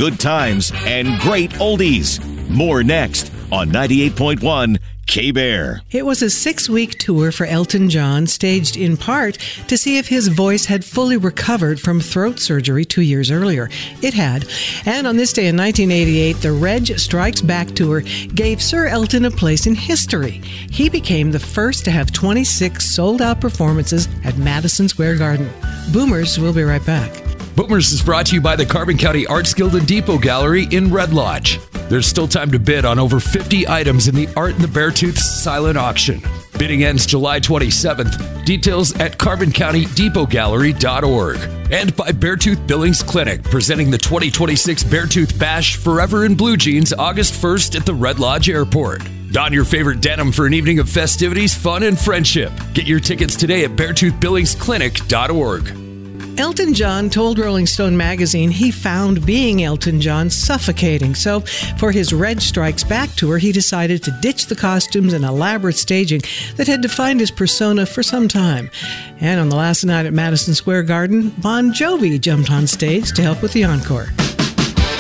good times, and great oldies. More next on 98.1 K-Bear. It was a 6-week tour for Elton John, staged in part to see if his voice had fully recovered from throat surgery 2 years earlier. It had. And on this day in 1988, the Reg Strikes Back tour gave Sir Elton a place in history. He became the first to have 26 sold-out performances at Madison Square Garden. Boomers will be right back. Boomers is brought to you by the Carbon County Arts Guild and Depot Gallery in Red Lodge. There's still time to bid on over 50 items in the Art in the Beartooth silent auction. Bidding ends July 27th. Details at carboncountydepotgallery.org. And by Beartooth Billings Clinic, presenting the 2026 Beartooth Bash Forever in Blue Jeans August 1st at the Red Lodge Airport. Don your favorite denim for an evening of festivities, fun, and friendship. Get your tickets today at beartoothbillingsclinic.org. Elton John told Rolling Stone magazine he found being Elton John suffocating. So for his Reg Strikes Back tour, he decided to ditch the costumes and elaborate staging that had defined his persona for some time. And on the last night at Madison Square Garden, Bon Jovi jumped on stage to help with the encore.